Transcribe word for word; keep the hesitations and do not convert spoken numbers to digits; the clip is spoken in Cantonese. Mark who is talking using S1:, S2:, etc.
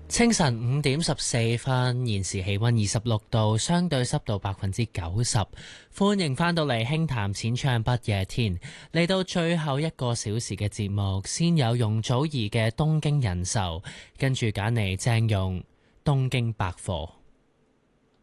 S1: 清晨五點十四分，現時氣溫二十六度，相對濕度百分之九十。歡迎翻到嚟輕談淺唱不夜天，嚟到最後一個小時嘅節目，先有容祖兒嘅東京人壽，跟住揀嚟鄭融東京百貨。